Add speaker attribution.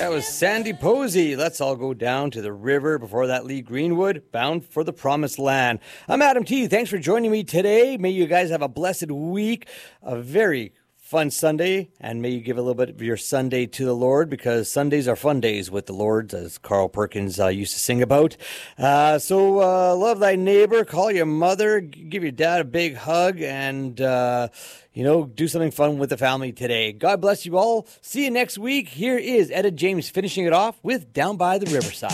Speaker 1: That was Sandy Posey. Let's all go down to the river. Before that, Lee Greenwood, Bound for the Promised Land. I'm Adam T. Thanks for joining me today. May you guys have a blessed week, a very fun Sunday, and may you give a little bit of your Sunday to the Lord, because Sundays are fun days with the Lord, as Carl Perkins used to sing about. So love thy neighbor, call your mother, give your dad a big hug, and do something fun with the family today. God bless you all. See you next week. Here is Etta James finishing it off with Down by the Riverside.